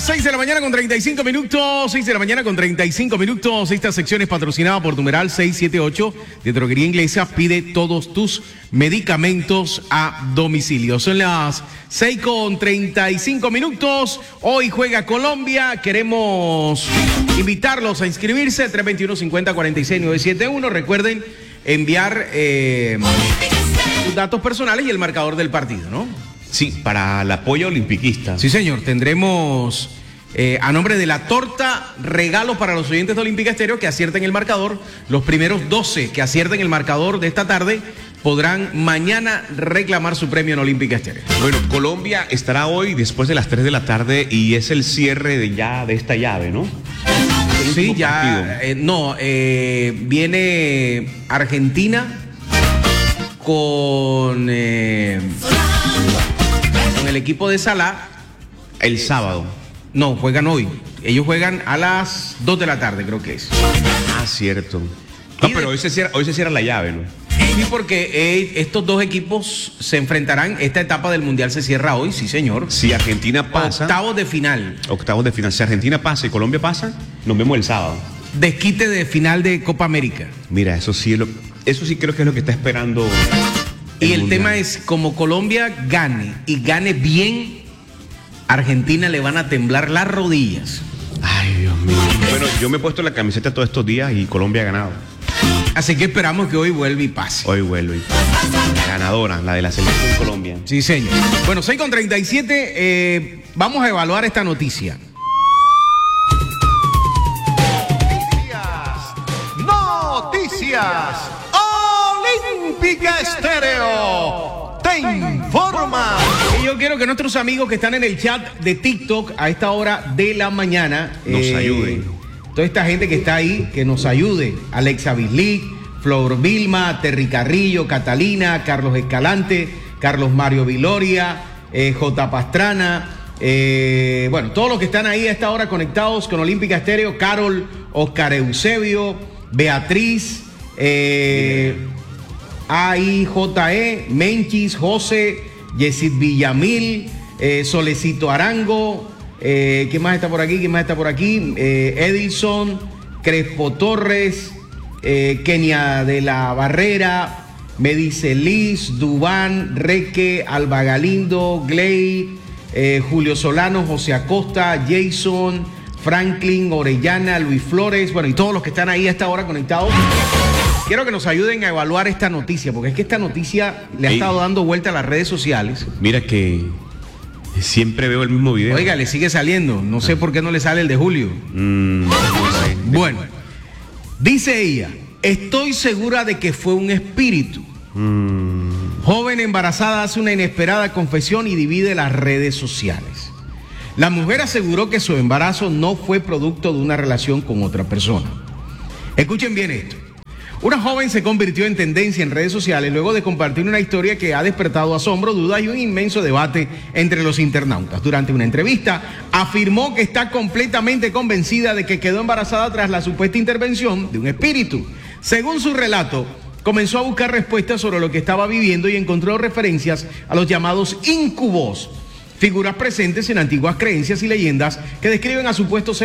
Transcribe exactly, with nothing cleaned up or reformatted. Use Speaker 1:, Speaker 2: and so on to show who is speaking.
Speaker 1: seis de la mañana con treinta y cinco minutos, seis de la mañana con treinta y cinco minutos. Esta sección es patrocinada por numeral seiscientos setenta y ocho de Droguería Inglesa. Pide todos tus medicamentos a domicilio. Son las seis con treinta y cinco minutos. Hoy juega Colombia. Queremos invitarlos a inscribirse. tres dos uno, cincuenta, cuarenta y seis, novecientos setenta y uno. Recuerden enviar eh, sus datos personales y el marcador del partido, ¿no?
Speaker 2: Sí, para el apoyo olimpiquista.
Speaker 1: Sí, señor. Tendremos eh, a nombre de la torta regalos para los oyentes de Olímpica Estéreo que acierten el marcador. Los primeros doce que acierten el marcador de esta tarde podrán mañana reclamar su premio en Olímpica Estéreo.
Speaker 2: Bueno, Colombia estará hoy después de las tres de la tarde y es el cierre de ya de esta llave, ¿no?
Speaker 1: Sí, ya. Eh, no, eh, viene Argentina con... Eh, el equipo de Salah
Speaker 2: el sábado.
Speaker 1: No, juegan hoy. Ellos juegan a las dos de la tarde, creo que es.
Speaker 2: Ah, cierto. No, pero de... hoy, se cierra, hoy se cierra la llave, ¿no?
Speaker 1: Sí, porque eh, estos dos equipos se enfrentarán. Esta etapa del Mundial se cierra hoy, sí, señor.
Speaker 2: Si Argentina pasa...
Speaker 1: Octavos de final.
Speaker 2: Octavos de final. Si Argentina pasa y Colombia pasa, nos vemos el sábado.
Speaker 1: Desquite de final de Copa América.
Speaker 2: Mira, eso sí, es lo, eso sí creo que es lo que está esperando...
Speaker 1: El y el mundial. Tema es, como Colombia gane y gane bien, Argentina le van a temblar las rodillas.
Speaker 2: Ay, Dios mío. Bueno, yo me he puesto la camiseta todos estos días y Colombia ha ganado.
Speaker 1: Así que esperamos que hoy vuelva y pase.
Speaker 2: Hoy vuelve y pase. Ganadora, la de la selección Colombia.
Speaker 1: Sí, señor. Bueno, seis con treinta y siete, eh, vamos a evaluar esta noticia.
Speaker 3: Noticias. Noticias. Olímpica Estéreo te informa.
Speaker 1: Y yo quiero que nuestros amigos que están en el chat de TikTok a esta hora de la mañana
Speaker 2: nos eh, ayuden.
Speaker 1: Toda esta gente que está ahí, que nos ayude. Alexa Bislick, Flor Vilma, Terry Carrillo, Catalina, Carlos Escalante, Carlos Mario Viloria, eh, J. Pastrana. Eh, bueno, todos los que están ahí a esta hora conectados con Olímpica Estéreo. Carol, Oscar Eusebio, Beatriz, eh, A I J E, Menchis, José, Yesid Villamil, eh, Solecito Arango, eh, ¿qué más está por aquí? ¿Qué más está por aquí? Eh, Edilson, Crespo Torres, eh, Kenia de la Barrera, Medice Liz, Dubán, Reque, Alba Galindo, Gley, eh, Julio Solano, José Acosta, Jason, Franklin, Orellana, Luis Flores, bueno, y todos los que están ahí a esta hora conectados. Quiero que nos ayuden a evaluar esta noticia, porque es que esta noticia le ha Ey. estado dando vuelta a las redes sociales.
Speaker 2: Mira que siempre veo el mismo video.
Speaker 1: Oiga, le sigue saliendo. No sé por qué no le sale el de Julio.
Speaker 2: Mm, no sé.
Speaker 1: Bueno, dice ella, estoy segura de que fue un espíritu. Mm. Joven embarazada hace una inesperada confesión y divide las redes sociales. La mujer aseguró que su embarazo no fue producto de una relación con otra persona. Escuchen bien esto. Una joven se convirtió en tendencia en redes sociales luego de compartir una historia que ha despertado asombro, dudas y un inmenso debate entre los internautas. Durante una entrevista, afirmó que está completamente convencida de que quedó embarazada tras la supuesta intervención de un espíritu. Según su relato, comenzó a buscar respuestas sobre lo que estaba viviendo y encontró referencias a los llamados incubos, figuras presentes en antiguas creencias y leyendas que describen a supuestos